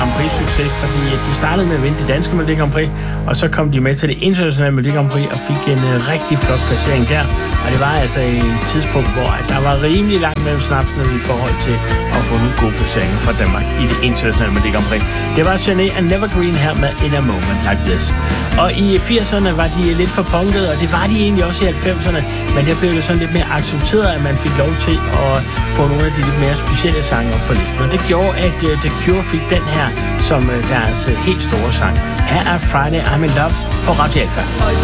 Grand Prix-succes, fordi de startede med at vinde det danske Melodi Grand Prix, og så kom de med til det internationale Melodi Grand Prix og fik en rigtig flot placering der. Og det var altså et tidspunkt, hvor der var rimelig langt mellem snapsene i forhold til at få nogle gode placeringer fra Danmark i det internationale Melodi Grand Prix. Det var Chanel and Nevergreen her med In a Moment Like This. Og i 80'erne var de lidt for punkede, og det var de egentlig også i 90'erne, men der blev det sådan lidt mere accepteret, at man fik lov til at få nogle af de lidt mere specielle sange op på listen. Og det gjorde, at The Cure fik den her som deres helt store sang. Her er Friday I'm in Love på Radio Alpha.